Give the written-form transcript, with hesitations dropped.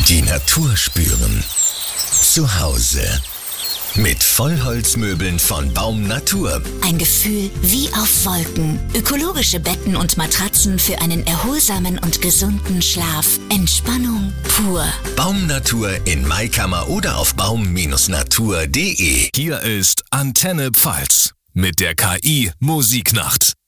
Die Natur spüren. Zu Hause. Mit Vollholzmöbeln von Baum Natur. Ein Gefühl wie auf Wolken. Ökologische Betten und Matratzen für einen erholsamen und gesunden Schlaf. Entspannung pur. Baum Natur in Maikammer oder auf baum-natur.de. Hier ist Antenne Pfalz mit der KI Musiknacht.